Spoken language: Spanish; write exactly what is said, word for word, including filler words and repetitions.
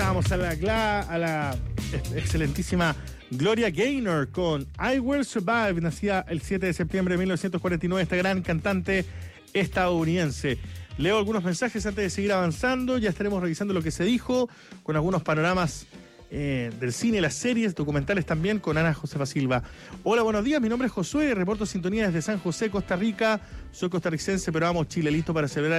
escuchábamos a la, a la excelentísima Gloria Gaynor con I Will Survive, nacida el siete de septiembre de mil novecientos cuarenta y nueve, esta gran cantante estadounidense. Leo algunos mensajes antes de seguir avanzando, ya estaremos revisando lo que se dijo, con algunos panoramas eh, del cine, las series, documentales también, con Ana Josefa Silva. Hola, buenos días, mi nombre es Josué, reporto sintonía desde San José, Costa Rica, soy costarricense, pero amo Chile, listo para celebrar